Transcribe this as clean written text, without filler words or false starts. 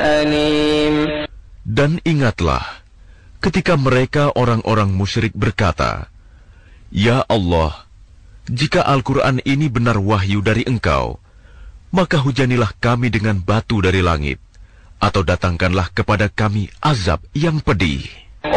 أليم. Dan ingatlah, ketika mereka orang-orang musyrik berkata, "Ya Allah, jika Al-Quran ini benar wahyu dari Engkau, maka hujanilah kami dengan batu dari langit, atau datangkanlah kepada kami azab yang pedih."